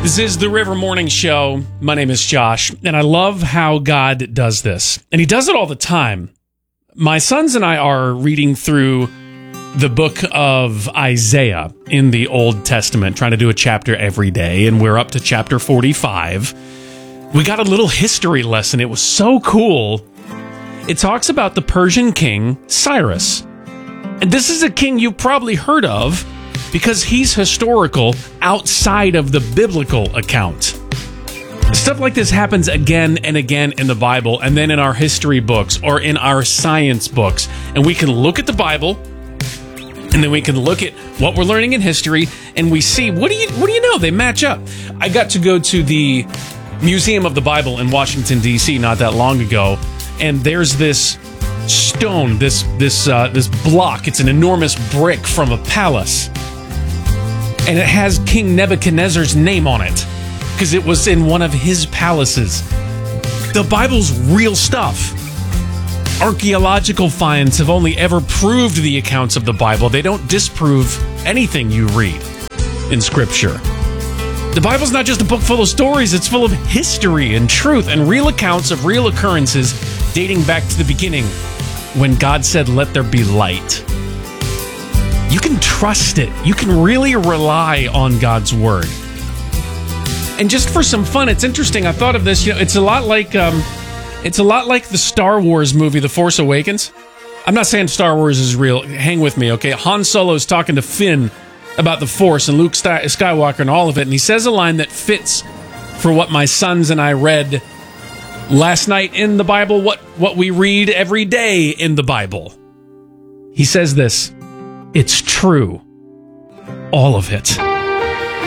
This is the River Morning Show. My name is Josh, and I love how God does this. And he does it all the time. My sons and I are reading through the book of Isaiah in the Old Testament, trying to do a chapter every day, and we're up to chapter 45. We got a little history lesson. It was so cool. It talks about the Persian king Cyrus. And this is a king you probably heard of because he's historical outside of the biblical account. Stuff like this happens again and again in the Bible, and then in our history books or in our science books. And we can look at the Bible, and then we can look at what we're learning in history, and we see, what do you know? They match up. I got to go to the Museum of the Bible in Washington, D.C. not that long ago, and there's this stone, this block. It's an enormous brick from a palace, and it has King Nebuchadnezzar's name on it because it was in one of his palaces. The Bible's real stuff. Archaeological finds have only ever proved the accounts of the Bible. They don't disprove anything you read in Scripture. The Bible's not just a book full of stories, it's full of history and truth and real accounts of real occurrences dating back to the beginning when God said, "Let there be light." You can trust it. You can really rely on God's word. And just for some fun, it's interesting. I thought of this. It's a lot like the Star Wars movie, The Force Awakens. I'm not saying Star Wars is real. Hang with me, okay? Han Solo's talking to Finn about the Force and Luke Skywalker and all of it, and he says a line that fits for what my sons and I read last night in the Bible, what we read every day in the Bible. He says this: "It's true, all of it."